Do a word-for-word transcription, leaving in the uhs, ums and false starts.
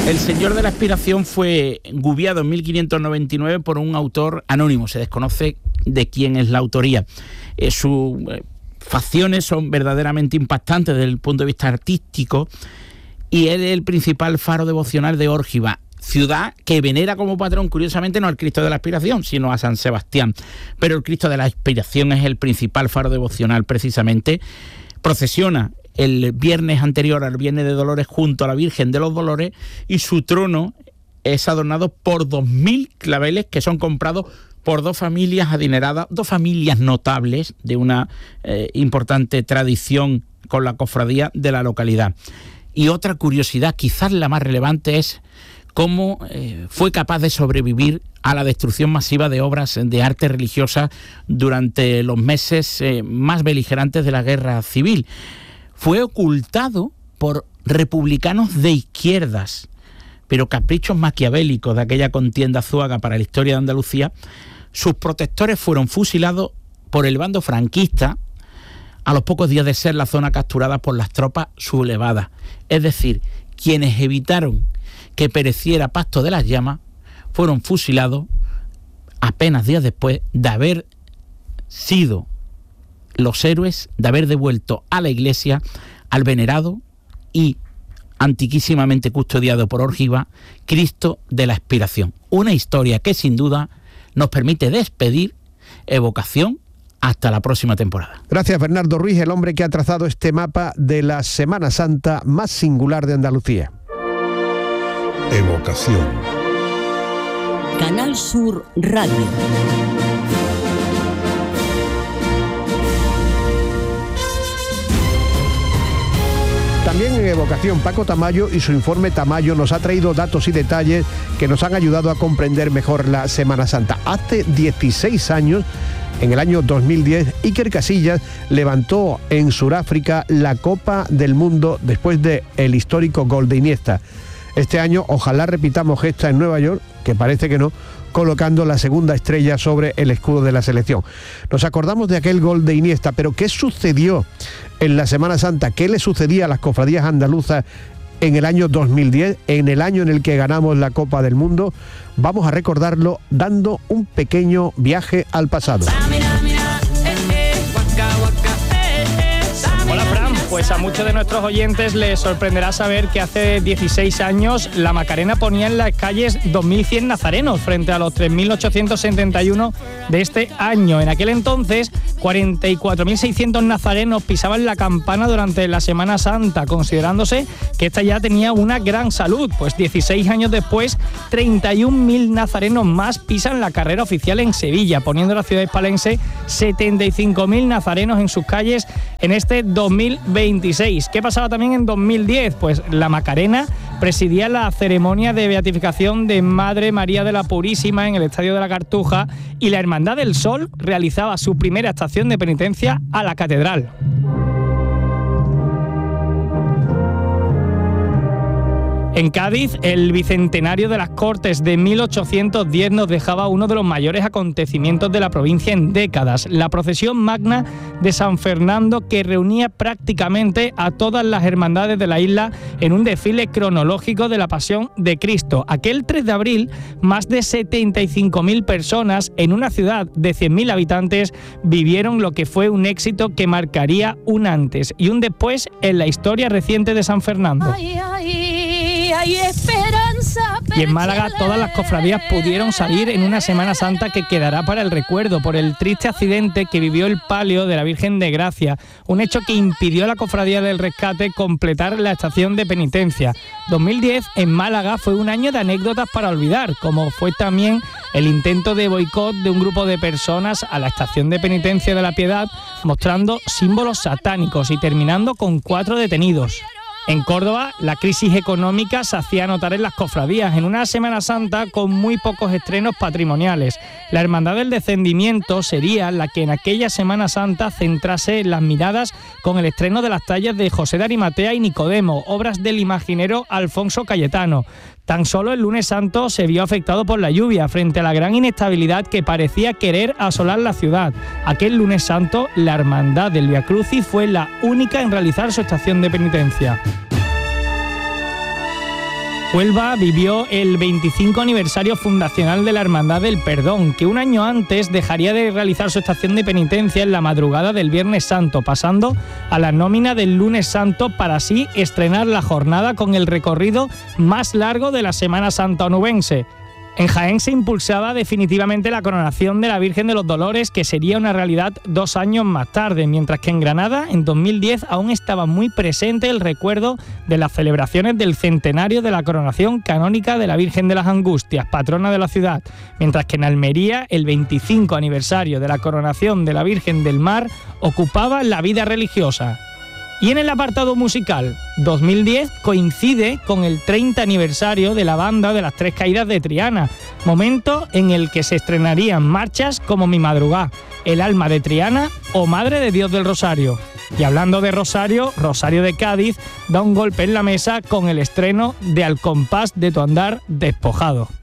El Señor de la Expiración fue gubiado en mil quinientos noventa y nueve por un autor anónimo. Se desconoce de quién es la autoría. Eh, sus eh, facciones son verdaderamente impactantes desde el punto de vista artístico y él es el principal faro devocional de Órgiva, ciudad que venera como patrón, curiosamente, no al Cristo de la Expiración, sino a San Sebastián. Pero el Cristo de la Expiración es el principal faro devocional, precisamente. Procesiona el viernes anterior al Viernes de Dolores junto a la Virgen de los Dolores y su trono es adornado por dos mil claveles que son comprados por dos familias adineradas, dos familias notables de una eh, importante tradición con la cofradía de la localidad. Y otra curiosidad, quizás la más relevante, es cómo eh, fue capaz de sobrevivir a la destrucción masiva de obras de arte religiosa durante los meses eh, más beligerantes de la guerra civil. Fue ocultado por republicanos de izquierdas, pero caprichos maquiavélicos de aquella contienda azuaga para la historia de Andalucía. Sus protectores fueron fusilados por el bando franquista a los pocos días de ser la zona capturada por las tropas sublevadas. Es decir, quienes evitaron que pereciera Pasto de las Llamas fueron fusilados apenas días después de haber sido los héroes, de haber devuelto a la Iglesia al venerado y antiquísimamente custodiado por Órgiva Cristo de la Expiración. Una historia que sin duda nos permite despedir Evocación hasta la próxima temporada. Gracias, Bernardo Ruiz, el hombre que ha trazado este mapa de la Semana Santa más singular de Andalucía. Evocación. Canal Sur Radio. También en Evocación, Paco Tamayo y su informe Tamayo nos ha traído datos y detalles que nos han ayudado a comprender mejor la Semana Santa. Hace dieciséis años, en el año dos mil diez, Iker Casillas levantó en Sudáfrica la Copa del Mundo después del histórico gol de Iniesta. Este año ojalá repitamos gesta en Nueva York, que parece que no, colocando la segunda estrella sobre el escudo de la selección. Nos acordamos de aquel gol de Iniesta, pero ¿qué sucedió en la Semana Santa? ¿Qué le sucedía a las cofradías andaluzas en el año dos mil diez, en el año en el que ganamos la Copa del Mundo? Vamos a recordarlo dando un pequeño viaje al pasado. Hola, Fran. Pues a muchos de nuestros oyentes les sorprenderá saber que hace dieciséis años la Macarena ponía en las calles dos mil cien nazarenos frente a los tres mil ochocientos setenta y uno de este año. En aquel entonces, cuarenta y cuatro mil seiscientos nazarenos pisaban la campana durante la Semana Santa, considerándose que esta ya tenía una gran salud. Pues dieciséis años después, treinta y un mil nazarenos más pisan la carrera oficial en Sevilla, poniendo a la ciudad hispalense setenta y cinco mil nazarenos en sus calles en este dos mil veintiséis. ¿Qué pasaba también en dos mil diez? Pues la Macarena presidía la ceremonia de beatificación de Madre María de la Purísima en el Estadio de la Cartuja y la Hermandad del Sol realizaba su primera estación de penitencia a la Catedral. En Cádiz, el bicentenario de las Cortes de mil ochocientos diez nos dejaba uno de los mayores acontecimientos de la provincia en décadas, la procesión magna de San Fernando, que reunía prácticamente a todas las hermandades de la isla en un desfile cronológico de la Pasión de Cristo. Aquel tres de abril, más de setenta y cinco mil personas en una ciudad de cien mil habitantes vivieron lo que fue un éxito que marcaría un antes y un después en la historia reciente de San Fernando. Ay, ay. Hay esperanza. Y en Málaga todas las cofradías pudieron salir en una Semana Santa que quedará para el recuerdo por el triste accidente que vivió el palio de la Virgen de Gracia, un hecho que impidió a la Cofradía del Rescate completar la estación de penitencia. dos mil diez en Málaga fue un año de anécdotas para olvidar, como fue también el intento de boicot de un grupo de personas a la estación de penitencia de la Piedad, mostrando símbolos satánicos y terminando con cuatro detenidos. En Córdoba, la crisis económica se hacía notar en las cofradías, en una Semana Santa con muy pocos estrenos patrimoniales. La Hermandad del Descendimiento sería la que en aquella Semana Santa centrase las miradas con el estreno de las tallas de José de Arimatea y Nicodemo, obras del imaginero Alfonso Cayetano. Tan solo el lunes santo se vio afectado por la lluvia frente a la gran inestabilidad que parecía querer asolar la ciudad. Aquel lunes santo, la Hermandad del Vía Crucis fue la única en realizar su estación de penitencia. Huelva vivió el veinticinco aniversario fundacional de la Hermandad del Perdón, que un año antes dejaría de realizar su estación de penitencia en la madrugada del Viernes Santo, pasando a la nómina del Lunes Santo para así estrenar la jornada con el recorrido más largo de la Semana Santa onubense. En Jaén se impulsaba definitivamente la coronación de la Virgen de los Dolores, que sería una realidad dos años más tarde, mientras que en Granada, en dos mil diez, aún estaba muy presente el recuerdo de las celebraciones del centenario de la coronación canónica de la Virgen de las Angustias, patrona de la ciudad, mientras que en Almería el veinticinco aniversario de la coronación de la Virgen del Mar ocupaba la vida religiosa. Y en el apartado musical, dos mil diez coincide con el treinta aniversario de la banda de las Tres Caídas de Triana, momento en el que se estrenarían marchas como Mi Madrugá, El Alma de Triana o Madre de Dios del Rosario. Y hablando de Rosario, Rosario de Cádiz da un golpe en la mesa con el estreno de Al compás de tu andar despojado.